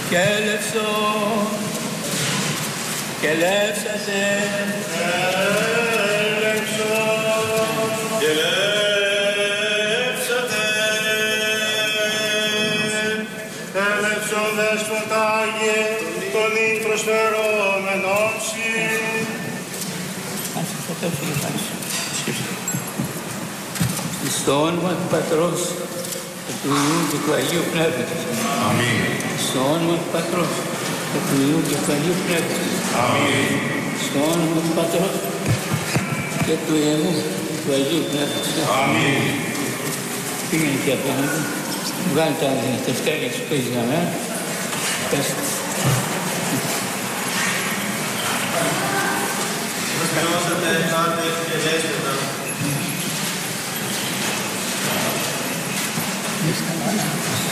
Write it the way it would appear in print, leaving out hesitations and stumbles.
και ελεύσον και ελεύσατε. Και ελεύσατε. Ελεύσον Δέσποτα Άγιε, τον ήν προσφερόμεν όψη. Στο όνομα του Πατρός και του Υιού και του Αγίου Πνεύματος. Αμήν. Στο όνομα του Πατρός και του Υιού και του Αγίου Πνεύματος. Αμήν. Στο όνομα του Πατρός και του Υιού και του Αγίου Πνεύματος. Αμήν. Πήγαινε και απέναντι, βγάλει τα τευτέρια σου που έχεις γραμμένα. Πες. Προσφερώσατε άντρες και δέσποτα. Μη σταματάς.